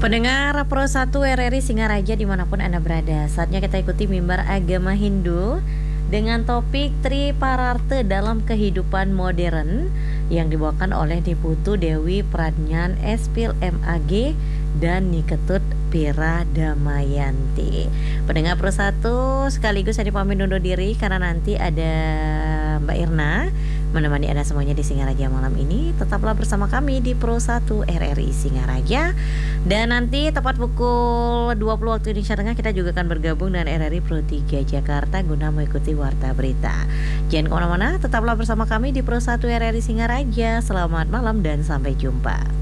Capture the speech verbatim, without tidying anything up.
Pendengar Pro satu R R I Singaraja dimanapun Anda berada, saatnya kita ikuti mimbar agama Hindu dengan topik Tripararte dalam kehidupan modern yang dibawakan oleh Niputu Dewi Pradnyan S Phil M A G dan Niketut Pira Damayanti. Pendengar Pro satu, sekaligus saya dipamit undur diri karena nanti ada Mbak Irna menemani Anda semuanya di Singaraja malam ini. Tetaplah bersama kami di Pro satu R R I Singaraja. Dan nanti tepat pukul dua puluh waktu Indonesia Tengah kita juga akan bergabung dengan R R I Pro tiga Jakarta guna mengikuti Warta Berita. Jangan kemana-mana, tetaplah bersama kami di Pro satu R R I Singaraja. Selamat malam dan sampai jumpa.